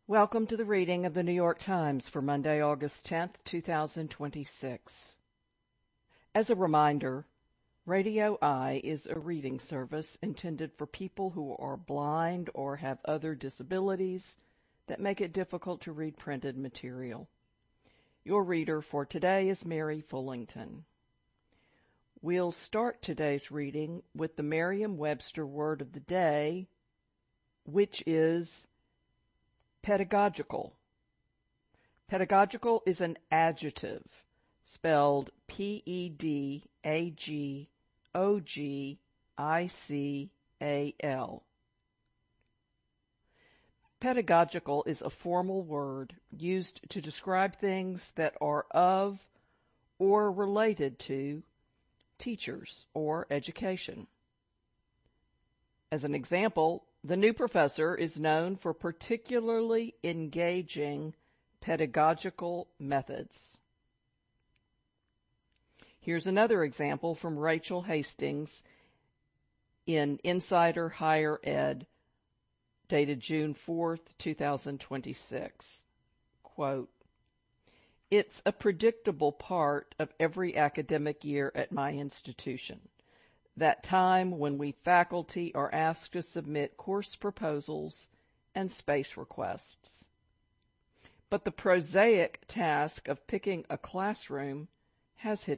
Welcome to the reading of the New York Times for Monday, August 10th, 2026. As a reminder, Radio I is a reading service intended for people who are blind or have other disabilities that make it difficult to read printed material. Your reader for today is Mary Fullington. We'll start today's reading with the Merriam-Webster word of the day, which is pedagogical. Pedagogical is an adjective, spelled P-E-D-A-G-O-G-I-C-A-L. Pedagogical is a formal word used to describe things that are of or related to teachers or education. As an example, the new professor is known for particularly engaging pedagogical methods. Here's another example from Rachel Hastings in Insider Higher Ed, dated June 4th, 2026. Quote, "It's a predictable part of every academic year at my institution. That time when we faculty are asked to submit course proposals and space requests. But the prosaic task of picking a classroom has hit